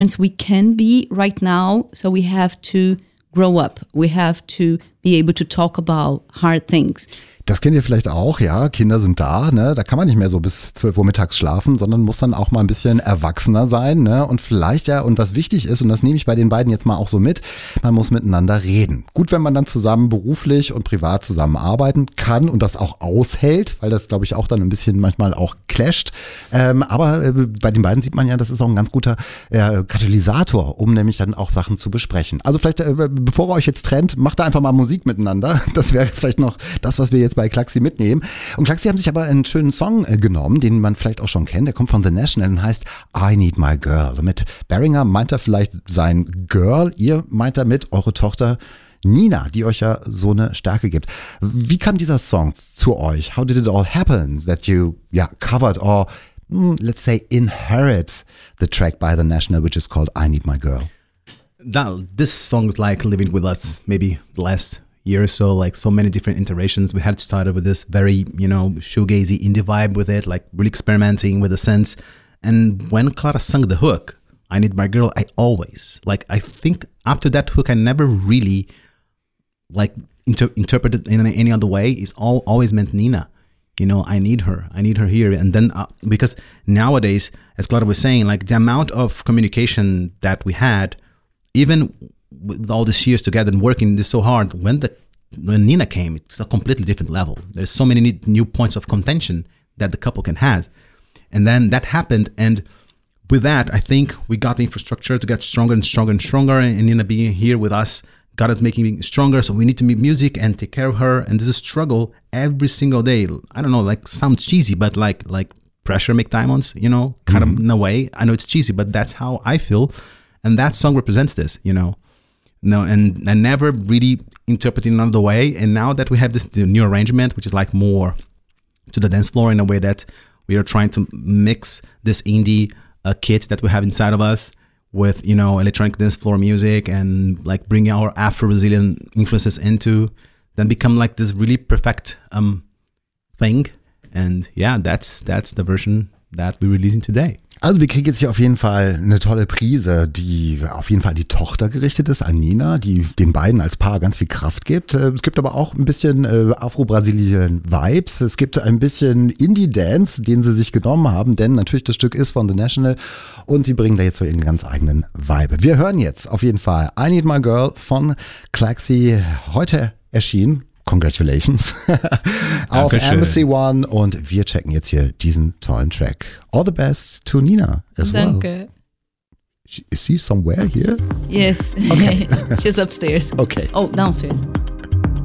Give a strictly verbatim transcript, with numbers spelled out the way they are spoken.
we can be right now, so we have to grow up. We have to be able to talk about hard things. Das kennt ihr vielleicht auch, ja, Kinder sind da, ne? Da kann man nicht mehr so bis zwölf Uhr mittags schlafen, sondern muss dann auch mal ein bisschen erwachsener sein, ne? Und vielleicht ja, und was wichtig ist, und das nehme ich bei den beiden jetzt mal auch so mit, man muss miteinander reden. Gut, wenn man dann zusammen beruflich und privat zusammenarbeiten kann und das auch aushält, weil das, glaube ich, auch dann ein bisschen manchmal auch clasht. Ähm, aber äh, bei den beiden sieht man ja, das ist auch ein ganz guter äh, Katalysator, um nämlich dann auch Sachen zu besprechen. Also vielleicht, äh, bevor ihr euch jetzt trennt, macht da einfach mal Musik miteinander. Das wäre vielleicht noch das, was wir jetzt bei Klaxi mitnehmen. Und Klaxi haben sich aber einen schönen Song äh, genommen, den man vielleicht auch schon kennt. Der kommt von The National und heißt I Need My Girl. Und mit Beringer meint er vielleicht sein Girl. Ihr meint damit eure Tochter Nina, die euch ja so eine Stärke gibt. Wie kam dieser Song zu euch? How did it all happen that you yeah, covered or mm, let's say inherit the track by The National, which is called I Need My Girl? That, this song is like living with us maybe the last year or so, like so many different iterations. We had started with this very, you know, shoegazy indie vibe with it, like really experimenting with the synths. And when Clara sung the hook, I Need My Girl, I always, like, I think up to that hook, I never really, like, inter- interpreted in any other way. It's all always meant Nina. You know, I need her. I need her here. And then, uh, because nowadays, as Clara was saying, like, the amount of communication that we had, even with all these years together and working this so hard, when the when Nina came, it's a completely different level. There's so many new points of contention that the couple can have. And then that happened. And with that, I think we got the infrastructure to get stronger and stronger and stronger. And Nina being here with us got us making stronger. So we need to make music and take care of her. And this is a struggle every single day. I don't know, like sounds cheesy, but like like pressure make diamonds, you know, kind mm-hmm. of in a way. I know it's cheesy, but that's how I feel. And that song represents this, you know. No, and I never really interpreted in another way. And now that we have this new arrangement, which is like more to the dance floor in a way that we are trying to mix this indie uh, kit that we have inside of us with, you know, electronic dance floor music and like bringing our Afro-Brazilian influences into, then become like this really perfect um thing. And yeah, that's that's the version that we're releasing today. Also wir kriegen jetzt hier auf jeden Fall eine tolle Prise, die auf jeden Fall an die Tochter gerichtet ist, an Nina, die den beiden als Paar ganz viel Kraft gibt. Es gibt aber auch ein bisschen äh, Afro-Brasilien Vibes. Es gibt ein bisschen Indie-Dance, den sie sich genommen haben, denn natürlich das Stück ist von The National und sie bringen da jetzt so ihren ganz eigenen Vibe. Wir hören jetzt auf jeden Fall I Need My Girl von Klaxi, heute erschienen. Congratulations. Auf Embassy One und wir checken jetzt hier diesen tollen Track. All the best to Nina as well. Danke. Is she somewhere here? Yes. Okay. She's upstairs. Okay. Oh, downstairs.